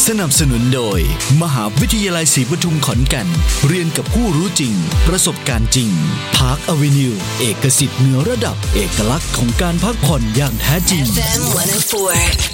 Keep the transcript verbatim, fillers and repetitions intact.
สนับสนุนโดยมหาวิทยาลัยศรีปทุมขอนแก่นเรียนกับผู้รู้จริงประสบการณ์จริง Park Avenue เอกสิทธิ์เหนือระดับเอกลักษณ์ของการพักผ่อนอย่างแท้จริงเอฟ เอ็ม หนึ่งศูนย์สี่